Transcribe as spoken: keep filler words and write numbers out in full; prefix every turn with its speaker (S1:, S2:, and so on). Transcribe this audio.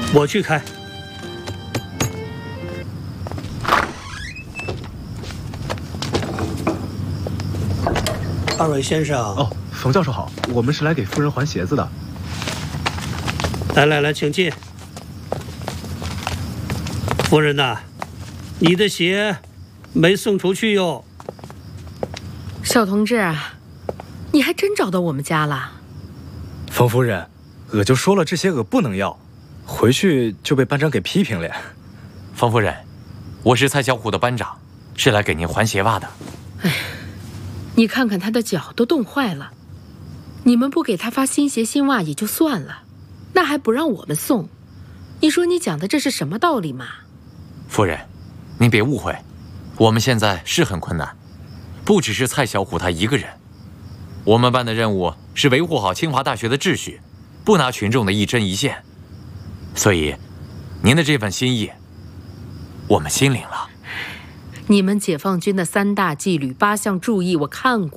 S1: 我去开。二位先生。
S2: 哦，冯教授好，我们是来给夫人还鞋子的。
S1: 来来来，请进。夫人呐，你的鞋没送出去哟。
S3: 邵同志啊，你还真找到我们家了。
S4: 冯夫人，我就说了这些我不能要，回去就被班长给批评了。
S5: 方夫人，我是蔡小虎的班长，是来给您还鞋袜的。
S3: 哎，你看看他的脚都冻坏了，你们不给他发新鞋新袜也就算了，那还不让我们送，你说你讲的这是什么道理嘛？
S5: 夫人，您别误会，我们现在是很困难，不只是蔡小虎他一个人。我们班的任务是维护好清华大学的秩序，不拿群众的一针一线。所以，您的这份心意，我们心领了。
S3: 你们解放军的三大纪律、八项注意，我看过。